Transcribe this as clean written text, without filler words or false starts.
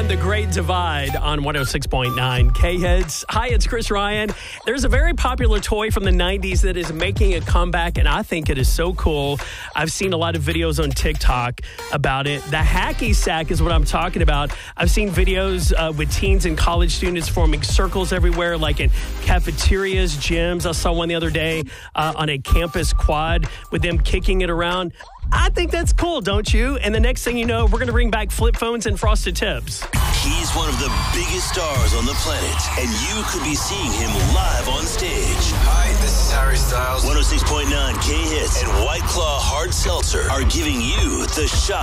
on The Great Divide on 106.9 K-Hits. Hi, it's Chris Ryan. There's a very popular toy from the 90s that is making a comeback, and I think it is so cool. I've seen a lot of videos on TikTok about it. The hacky sack is what I'm talking about. I've seen videos with teens and college students forming circles everywhere, like in cafeterias, gyms. I saw one the other day on a campus quad with them kicking it around. I think that's cool, don't you? And the next thing you know, we're going to bring back flip phones and frosted tips. He's one of the biggest stars on the planet, and you could be seeing him live on stage. Hi, this is Harry Styles. 106.9 K-Hits and White Claw Hard Seltzer are giving you the shot